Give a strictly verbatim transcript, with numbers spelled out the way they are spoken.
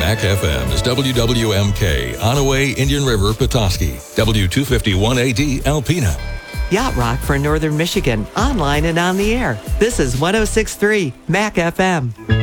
Mac F M is W W M K, Onaway, Indian River, Petoskey, W two fifty-one A D, Alpena. Yacht Rock for Northern Michigan, online and on the air. This is one oh six point three Mac F M.